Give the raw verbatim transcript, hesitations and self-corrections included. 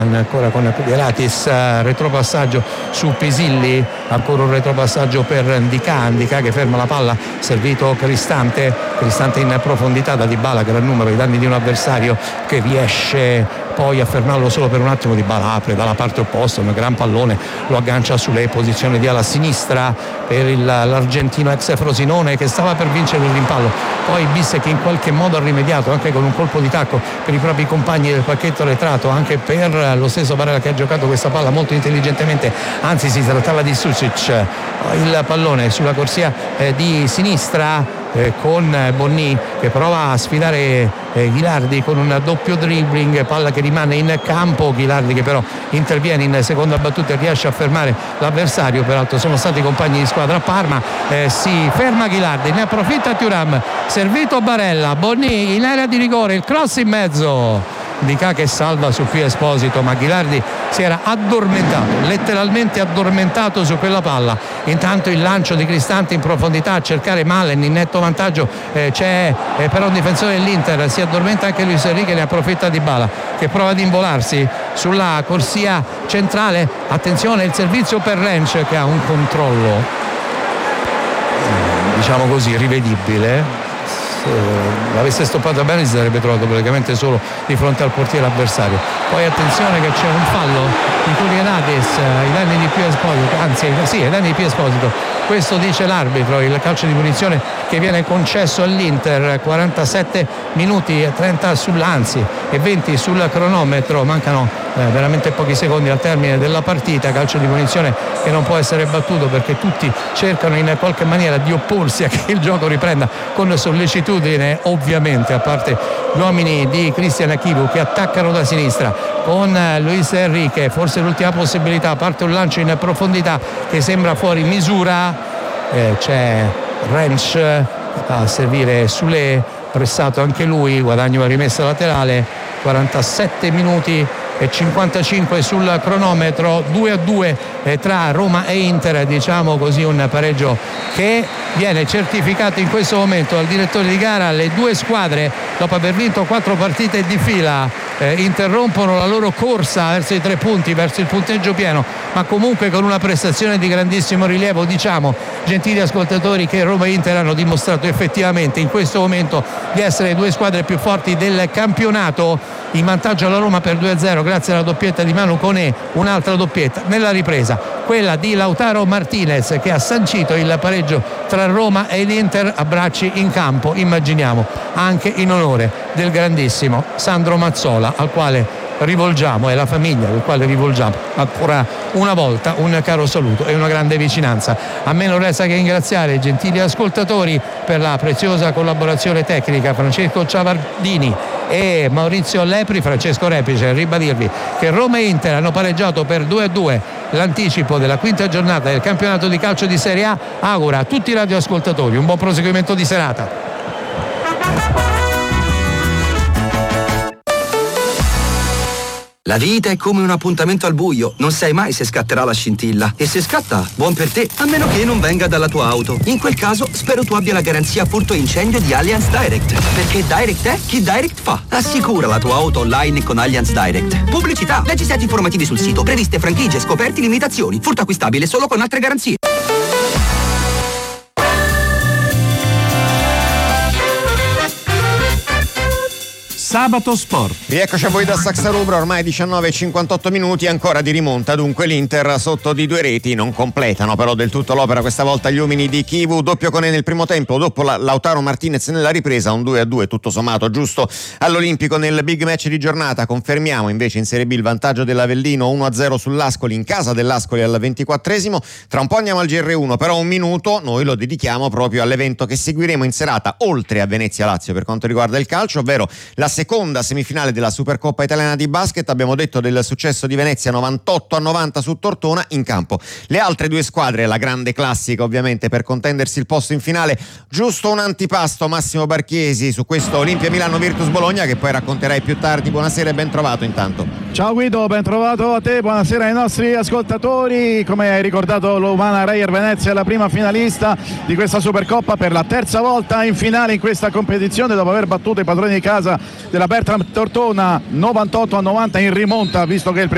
ancora con Pieratis, retropassaggio su Pisilli, ancora un retropassaggio per Ndicà, Ndicà che ferma la palla, servito Cristante, Cristante in profondità da Dybala, gran numero ai danni di un avversario che riesce poi a fermarlo solo per un attimo. Dybala apre dalla parte opposta, un gran pallone, lo aggancia sulle posizioni di ala sinistra per il, l'argentino ex Frosinone che stava per vincere il rimpallo, poi Bissek in qualche modo ha rimediato anche con un colpo di tacco per i propri compagni del pacchetto retrato, anche per lo stesso Barella che ha giocato questa palla molto intelligentemente, anzi si trattava di Susic. Il pallone sulla corsia eh, di sinistra eh, con Bonni che prova a sfidare eh, Ghilardi con un doppio dribbling, palla che rimane in campo, Ghilardi che però interviene in seconda battuta e riesce a fermare l'avversario, peraltro sono stati compagni di squadra a Parma. Eh, si ferma Ghilardi, ne approfitta Thuram, servito Barella, Bonni in area di rigore, il cross in mezzo, Ndicà che salva su Pio Esposito, ma Ghilardi si era addormentato, letteralmente addormentato su quella palla. Intanto il lancio di Cristante in profondità a cercare Malen, in netto vantaggio eh, c'è eh, però un difensore dell'Inter, si addormenta anche Luis Enrique, ne approfitta Dybala che prova ad involarsi sulla corsia centrale. Attenzione, il servizio per Rensch che ha un controllo diciamo così rivedibile. Se l'avesse stoppato bene si sarebbe trovato praticamente solo di fronte al portiere avversario. Poi attenzione che c'è un fallo di Kurianatis ai danni di Pio Esposito, anzi sì, ai danni di Pio Esposito, questo dice l'arbitro. Il calcio di punizione che viene concesso all'Inter, quarantasette minuti e trenta sull'anzi e venti sul cronometro, mancano eh, veramente pochi secondi al termine della partita. Calcio di punizione che non può essere battuto perché tutti cercano in qualche maniera di opporsi a che il gioco riprenda con sollecitudine, ovviamente a parte gli uomini di Christian Chivu che attaccano da sinistra con Luis Enrique, forse l'ultima possibilità, parte un lancio in profondità che sembra fuori misura, eh, c'è Rensch a servire Sule, pressato anche lui, guadagno la rimessa laterale, quarantasette minuti e cinquantacinque sul cronometro, due a due tra Roma e Inter, diciamo così un pareggio che viene certificato in questo momento dal direttore di gara. Le due squadre, dopo aver vinto quattro partite di fila, eh, interrompono la loro corsa verso i tre punti, verso il punteggio pieno, ma comunque con una prestazione di grandissimo rilievo. Diciamo, gentili ascoltatori, che Roma e Inter hanno dimostrato effettivamente in questo momento di essere le due squadre più forti del campionato. In vantaggio alla Roma per due a zero grazie alla doppietta di Manu Koné, un'altra doppietta nella ripresa, quella di Lautaro Martinez che ha sancito il pareggio tra Roma e l'Inter. Abbracci in campo, immaginiamo, anche in onore del grandissimo Sandro Mazzola, al quale rivolgiamo, e la famiglia del quale rivolgiamo ancora una volta un caro saluto e una grande vicinanza. A me non resta che ringraziare i gentili ascoltatori per la preziosa collaborazione tecnica, Francesco Ciavardini e Maurizio Lepri. Francesco Repice, ribadirvi che Roma e Inter hanno pareggiato per due a due l'anticipo della quinta giornata del campionato di calcio di Serie A. Augura a tutti i radioascoltatori un buon proseguimento di serata. La vita è come un appuntamento al buio, non sai mai se scatterà la scintilla. E se scatta, buon per te, a meno che non venga dalla tua auto. In quel caso, spero tu abbia la garanzia furto incendio di Allianz Direct. Perché Direct è chi Direct fa. Assicura la tua auto online con Allianz Direct. Pubblicità, leggi set informativi sul sito, previste franchigie, scoperti, limitazioni. Furto acquistabile solo con altre garanzie. Sabato Sport. Rieccoci a voi da Saxa Rubra, ormai diciannove e cinquantotto minuti, ancora di rimonta, dunque l'Inter sotto di due reti, non completano però del tutto l'opera questa volta gli uomini di Chivu, doppio Koné nel primo tempo, dopo la Lautaro Martinez nella ripresa, un due a due tutto sommato giusto all'Olimpico nel big match di giornata. Confermiamo invece in Serie B il vantaggio dell'Avellino, uno a zero sull'Ascoli, in casa dell'Ascoli al ventiquattresimo. Tra un po' andiamo al G R uno, però un minuto noi lo dedichiamo proprio all'evento che seguiremo in serata oltre a Venezia-Lazio per quanto riguarda il calcio, ovvero la seconda semifinale della Supercoppa italiana di basket. Abbiamo detto del successo di Venezia novantotto a novanta su Tortona. In campo le altre due squadre, la grande classica ovviamente per contendersi il posto in finale. Giusto un antipasto, Massimo Barchiesi, su questo Olimpia Milano Virtus Bologna, che poi racconterai più tardi. Buonasera e ben trovato intanto. Ciao Guido, ben trovato a te, buonasera ai nostri ascoltatori. Come hai ricordato, l'Umana Reyer Venezia è la prima finalista di questa Supercoppa, per la terza volta in finale in questa competizione, dopo aver battuto i padroni di casa della Bertram Tortona novantotto a novanta in rimonta, visto che il